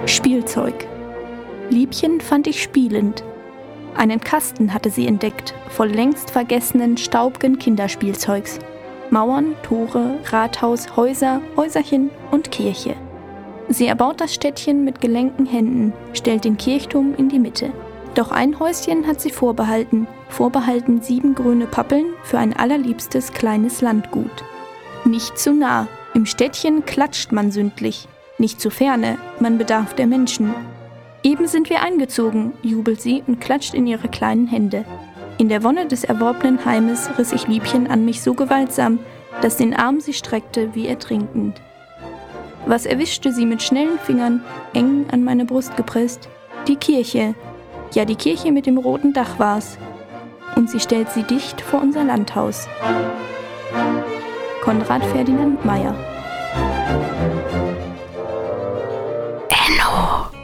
Spielzeug. Liebchen fand ich spielend. Einen Kasten hatte sie entdeckt, voll längst vergessenen, staubigen Kinderspielzeugs. Mauern, Tore, Rathaus, Häuser, Häuserchen und Kirche. Sie erbaut das Städtchen mit gelenken Händen, stellt den Kirchturm in die Mitte. Doch ein Häuschen hat sie vorbehalten 7 grüne Pappeln für ein allerliebstes kleines Landgut. Nicht zu nah, im Städtchen klatscht man sündlich. Nicht zu ferne, man bedarf der Menschen. Eben sind wir eingezogen, jubelt sie und klatscht in ihre kleinen Hände. In der Wonne des erworbenen Heimes riss ich Liebchen an mich so gewaltsam, dass den Arm sie streckte wie ertrinkend. Was erwischte sie mit schnellen Fingern, eng an meine Brust gepresst? Die Kirche. Ja, die Kirche mit dem roten Dach war's. Und sie stellt sie dicht vor unser Landhaus. Konrad Ferdinand Meyer. Enno.